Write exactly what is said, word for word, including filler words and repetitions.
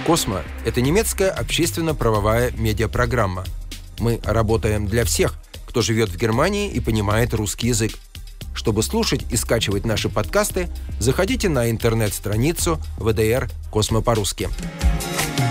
«Космо» — это немецкая общественно-правовая медиапрограмма. Мы работаем для всех, кто живет в Германии и понимает русский язык. Чтобы слушать и скачивать наши подкасты, заходите на интернет-страницу вэ дэ эр «Космо по-русски».